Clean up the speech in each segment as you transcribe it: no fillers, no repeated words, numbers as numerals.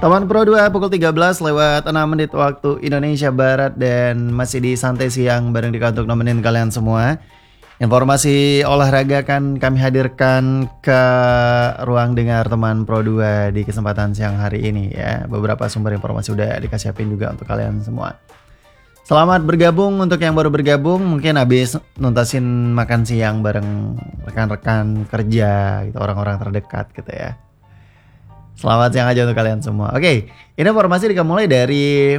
Taman Pro 2 pukul 13 lewat 6 menit waktu Indonesia Barat. Dan masih di Santai Siang bareng Dika untuk nemenin kalian semua. Informasi olahraga kan kami hadirkan ke ruang dengar Teman Pro 2 di kesempatan siang hari ini ya. Beberapa sumber informasi udah dikasih siapin juga untuk kalian semua. Selamat bergabung untuk yang baru bergabung. Mungkin habis nuntasin makan siang bareng rekan-rekan kerja gitu, orang-orang terdekat gitu ya. Selamat siang aja untuk kalian semua. Oke, ini informasi mulai dari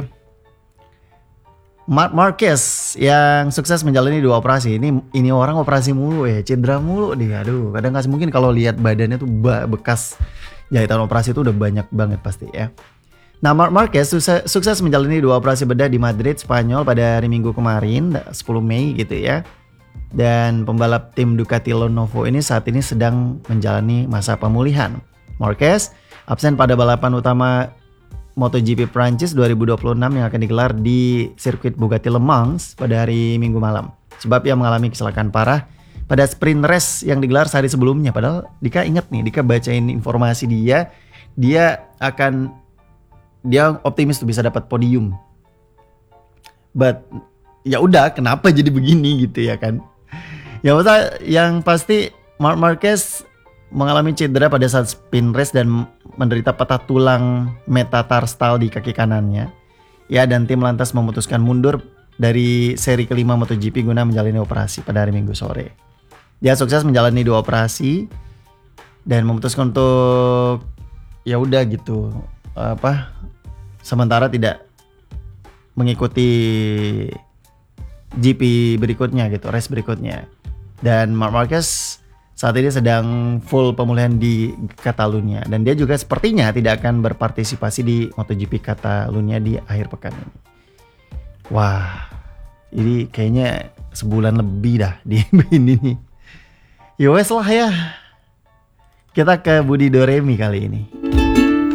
Marc Marquez yang sukses menjalani 2 operasi. Ini orang operasi mulu ya, cedera mulu dia. Aduh, kadang nggak mungkin kalau lihat badannya tuh bekas jahitan operasi itu udah banyak banget pasti ya. Nah, Marc Marquez sukses menjalani 2 operasi bedah di Madrid, Spanyol pada hari Minggu kemarin, 10 Mei gitu ya. Dan pembalap tim Ducati Lenovo ini saat ini sedang menjalani masa pemulihan. Marquez absen pada balapan utama MotoGP Prancis 2026 yang akan digelar di sirkuit Bugatti Le Mans pada hari Minggu malam. Sebab ia mengalami kecelakaan parah pada sprint race yang digelar sehari sebelumnya. Padahal Dika ingat nih, Dika bacain informasi dia optimis tuh bisa dapat podium. But ya udah, kenapa jadi begini gitu ya kan? Yang pasti Marc Marquez mengalami cedera pada saat spin race dan menderita patah tulang metatarsal di kaki kanannya. Ya, dan tim lantas memutuskan mundur dari seri kelima MotoGP guna menjalani operasi pada hari Minggu sore. Dia sukses menjalani 2 operasi dan memutuskan untuk ya udah gitu sementara tidak mengikuti GP berikutnya gitu, race berikutnya. Dan Marc Marquez saat ini sedang full pemulihan di Catalunya. Dan dia juga sepertinya tidak akan berpartisipasi di MotoGP Catalunya di akhir pekan ini. Wah, ini kayaknya sebulan lebih dah di ini nih. Ya wes lah ya. Kita ke Budi Doremi kali ini.